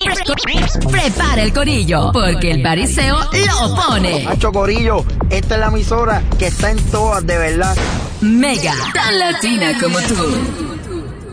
Prepara el corillo, porque el pariseo lo pone. Hacho Corillo, esta es la emisora que está en todas, de verdad. Mega, tan latina como tú.